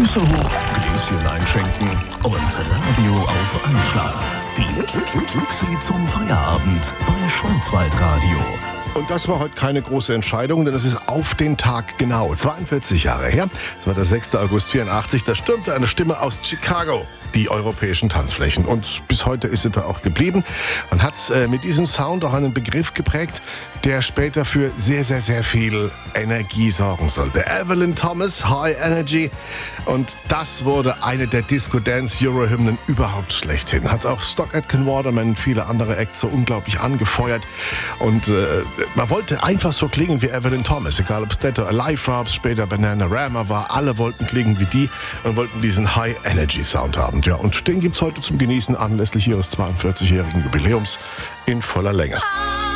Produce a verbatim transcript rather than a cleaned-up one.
Füße hoch, Gläschen einschenken und Radio auf Anschlag. Die Luxi zum Feierabend bei Schwarzwaldradio. Und das war heute keine große Entscheidung, denn es ist auf den Tag genau zweiundvierzig Jahre her. Es war der sechster August vierundachtzig, da stürmte eine Stimme aus Chicago die europäischen Tanzflächen. Und bis heute ist sie da auch geblieben und hat äh, mit diesem Sound auch einen Begriff geprägt, der später für sehr, sehr, sehr viel Energie sorgen sollte. Evelyn Thomas, High Energy. Und das wurde eine der Disco-Dance-Euro-Hymnen überhaupt schlechthin. Hat auch Stock Aitken Waterman und viele andere Acts so unglaublich angefeuert. Und äh, man wollte einfach so klingen wie Evelyn Thomas. Egal ob es Dead or Alive war, ob es später Bananarama war. Alle wollten klingen wie die und wollten diesen High Energy Sound haben. Ja, und den gibt's heute zum Genießen anlässlich ihres zweiundvierzigjährigen Jubiläums in voller Länge.